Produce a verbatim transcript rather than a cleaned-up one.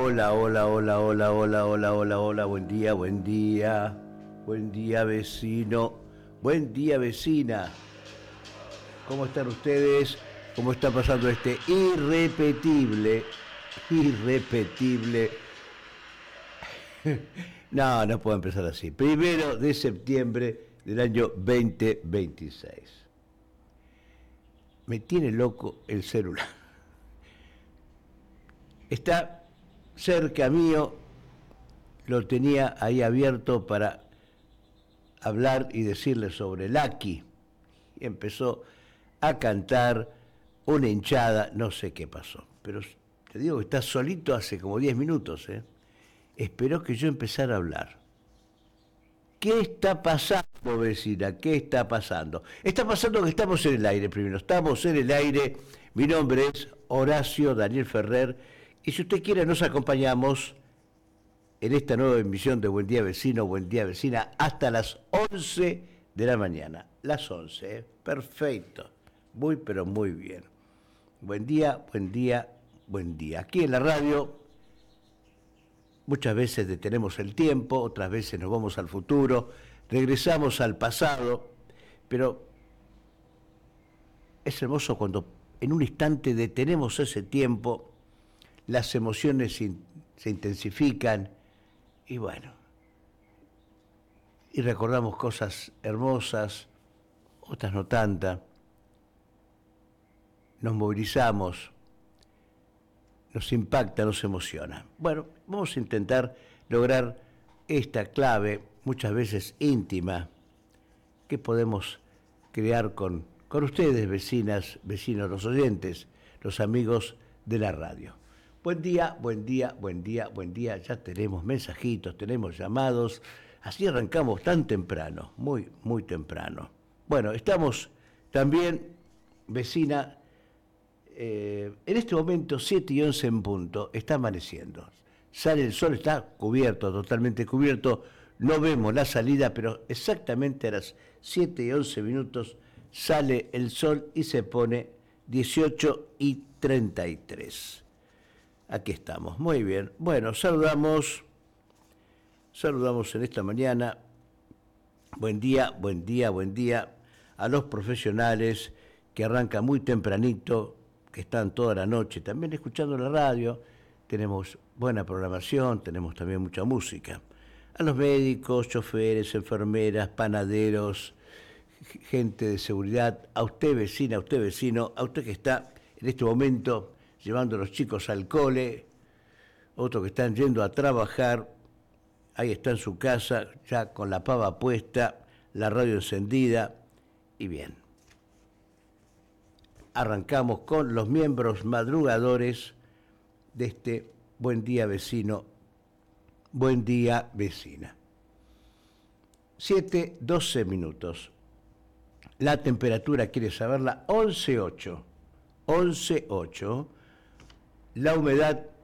Hola, hola, hola, hola, hola, hola, hola, hola, buen día, buen día, buen día vecino, buen día vecina. ¿Cómo están ustedes? ¿Cómo está pasando este irrepetible, irrepetible? No, no puedo empezar así. Primero de septiembre del año veinte veintiséis. Me tiene loco el celular. Está cerca mío, lo tenía ahí abierto para hablar y decirle sobre Lucky. Y empezó a cantar una hinchada, no sé qué pasó. Pero te digo que está solito hace como diez minutos, ¿eh? Esperó que yo empezara a hablar. ¿Qué está pasando, vecina? ¿Qué está pasando? Está pasando que estamos en el aire primero. Estamos en el aire. Mi nombre es Horacio Daniel Ferrer. Y si usted quiere, nos acompañamos en esta nueva emisión de Buen Día Vecino, Buen Día Vecina, hasta las once de la mañana. Las once, ¿eh? Perfecto. Muy, pero muy bien. Buen día, buen día, buen día. Aquí en la radio muchas veces detenemos el tiempo, otras veces nos vamos al futuro, regresamos al pasado, pero es hermoso cuando en un instante detenemos ese tiempo, las emociones in- se intensifican y bueno, y recordamos cosas hermosas, otras no tantas, nos movilizamos, nos impacta, nos emociona. Bueno, vamos a intentar lograr esta clave, muchas veces íntima, que podemos crear con, con ustedes, vecinas, vecinos, los oyentes, los amigos de la radio. Buen día, buen día, buen día, buen día. Ya tenemos mensajitos, tenemos llamados. Así arrancamos tan temprano, muy, muy temprano. Bueno, estamos también, vecina, eh, en este momento, siete y once en punto, está amaneciendo. Sale el sol, está cubierto, totalmente cubierto. No vemos la salida, pero exactamente a las siete y once minutos sale el sol y se pone dieciocho y treinta y tres. Aquí estamos, muy bien. Bueno, saludamos, saludamos en esta mañana. Buen día, buen día, buen día a los profesionales que arrancan muy tempranito, que están toda la noche también escuchando la radio. Tenemos buena programación, tenemos también mucha música. A los médicos, choferes, enfermeras, panaderos, gente de seguridad, a usted vecina, a usted vecino, a usted que está en este momento llevando a los chicos al cole, otros que están yendo a trabajar. Ahí está en su casa, ya con la pava puesta, la radio encendida, y bien. Arrancamos con los miembros madrugadores de este Buen Día Vecino, Buen Día Vecina. siete, doce minutos. La temperatura, quiere saberla, once ocho. once ocho. La humedad,